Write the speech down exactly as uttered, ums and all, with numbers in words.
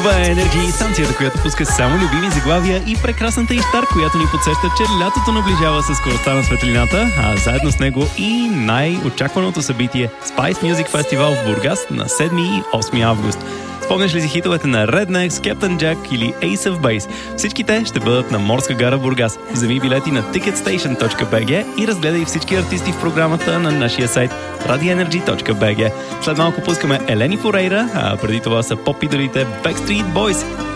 Това е Energy, станцията, която пуска само любими заглавия и прекрасната Иштар, която ни подсеща, че лятото наближава със скоростта на светлината, а заедно с него и най-очакваното събитие Spice Music Festival в Бургас на седми и осми август. Спомняш ли си хитовете на Rednex, Captain Jack или Ace of Base? Всички те ще бъдат на Морска гара Бургас. Вземи билети на ticketstation точка би джи и разгледай всички артисти в програмата на нашия сайт радиоенерджи точка би джи. След малко пускаме Елени Форейра, а преди това са поп-идолите Backstreet Boys.